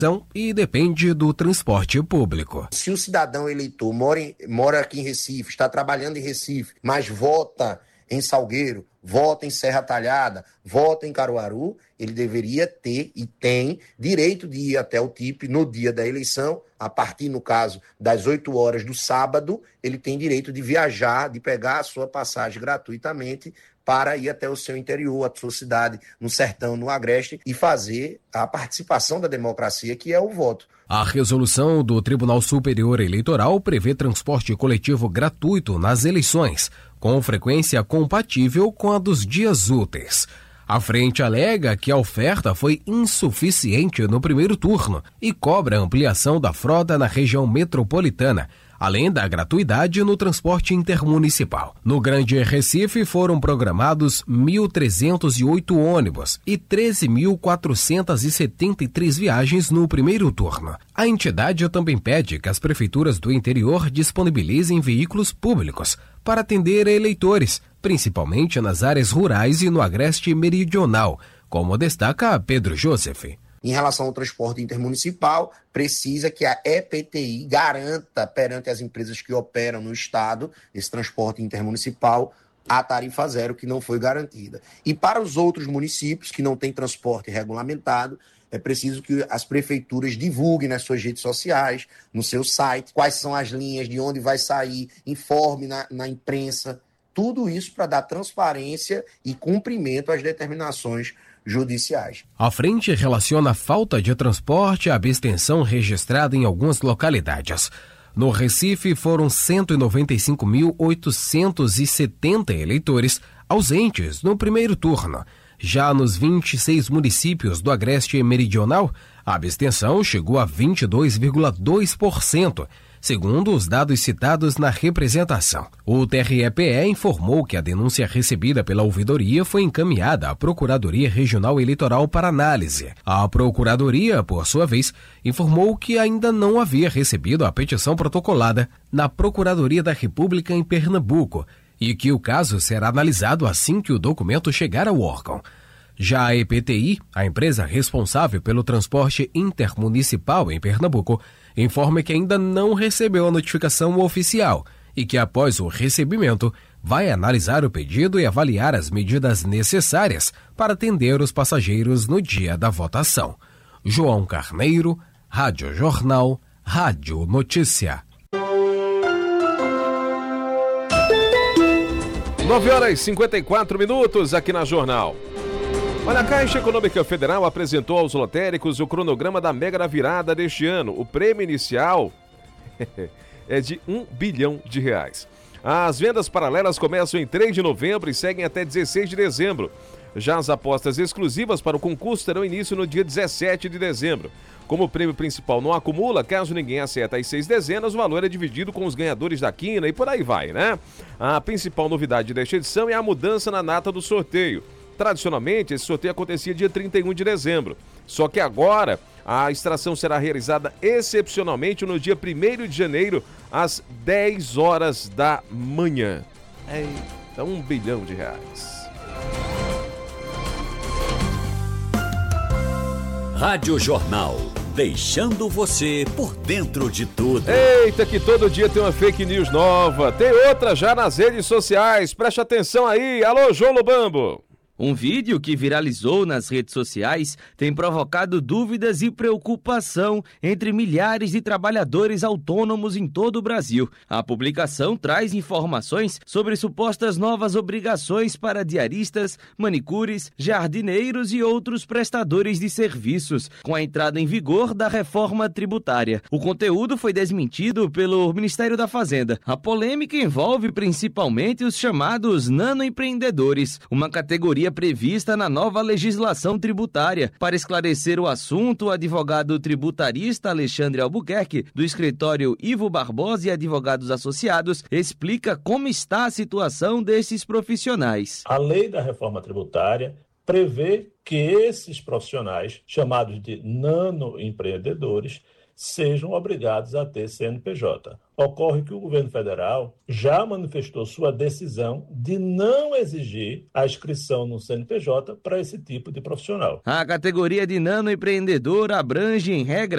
e depende do transporte público. Se o cidadão eleitor mora aqui em Recife, está trabalhando em Recife, mas vota em Salgueiro, vota em Serra Talhada, vota em Caruaru, ele deveria ter e tem direito de ir até o TIP no dia da eleição, a partir, no caso, das 8 horas do sábado, ele tem direito de viajar, de pegar a sua passagem gratuitamente para ir até o seu interior, a sua cidade, no sertão, no agreste, e fazer a participação da democracia, que é o voto. A resolução do Tribunal Superior Eleitoral prevê transporte coletivo gratuito nas eleições, com frequência compatível com a dos dias úteis. A frente alega que a oferta foi insuficiente no primeiro turno e cobra ampliação da frota na região metropolitana, além da gratuidade no transporte intermunicipal. No Grande Recife foram programados 1.308 ônibus e 13.473 viagens no primeiro turno. A entidade também pede que as prefeituras do interior disponibilizem veículos públicos para atender eleitores, principalmente nas áreas rurais e no agreste meridional, como destaca Pedro Joseph. Em relação ao transporte intermunicipal, precisa que a EPTI garanta perante as empresas que operam no estado esse transporte intermunicipal a tarifa zero, que não foi garantida. E para os outros municípios que não têm transporte regulamentado, é preciso que as prefeituras divulguem nas suas redes sociais, no seu site, quais são as linhas, de onde vai sair, informe na imprensa, tudo isso para dar transparência e cumprimento às determinações judiciais. A frente relaciona a falta de transporte à abstenção registrada em algumas localidades. No Recife, foram 195.870 eleitores ausentes no primeiro turno. Já nos 26 municípios do agreste meridional, a abstenção chegou a 22,2%, segundo os dados citados na representação. O TRE-PE informou que a denúncia recebida pela ouvidoria foi encaminhada à Procuradoria Regional Eleitoral para análise. A Procuradoria, por sua vez, informou que ainda não havia recebido a petição protocolada na Procuradoria da República em Pernambuco e que o caso será analisado assim que o documento chegar ao órgão. Já a EPTI, a empresa responsável pelo transporte intermunicipal em Pernambuco, informa que ainda não recebeu a notificação oficial e que, após o recebimento, vai analisar o pedido e avaliar as medidas necessárias para atender os passageiros no dia da votação. João Carneiro, Rádio Jornal, Rádio Notícia. 9h54 aqui na Jornal. Olha, a Caixa Econômica Federal apresentou aos lotéricos o cronograma da Mega da Virada deste ano. O prêmio inicial é de R$1 bilhão. As vendas paralelas começam em 3 de novembro e seguem até 16 de dezembro. Já as apostas exclusivas para o concurso terão início no dia 17 de dezembro. Como o prêmio principal não acumula, caso ninguém acerte as 6 dezenas, o valor é dividido com os ganhadores da quina e por aí vai, né? A principal novidade desta edição é a mudança na data do sorteio. Tradicionalmente, esse sorteio acontecia dia 31 de dezembro. Só que agora, a extração será realizada excepcionalmente no dia 1º de janeiro, às 10 horas da manhã. Eita, R$1 bilhão. Rádio Jornal, deixando você por dentro de tudo. Eita, que todo dia tem uma fake news nova. Tem outra já nas redes sociais. Preste atenção aí. Alô, João Lobambo. Um vídeo que viralizou nas redes sociais tem provocado dúvidas e preocupação entre milhares de trabalhadores autônomos em todo o Brasil. A publicação traz informações sobre supostas novas obrigações para diaristas, manicures, jardineiros e outros prestadores de serviços, com a entrada em vigor da reforma tributária. O conteúdo foi desmentido pelo Ministério da Fazenda. A polêmica envolve principalmente os chamados nanoempreendedores, uma categoria prevista na nova legislação tributária. Para esclarecer o assunto, o advogado tributarista Alexandre Albuquerque, do escritório Ivo Barbosa e Advogados Associados, explica como está a situação desses profissionais. A lei da reforma tributária prevê que esses profissionais, chamados de nanoempreendedores, sejam obrigados a ter CNPJ. Ocorre que o governo federal já manifestou sua decisão de não exigir a inscrição no CNPJ para esse tipo de profissional. A categoria de nanoempreendedor abrange, em regra,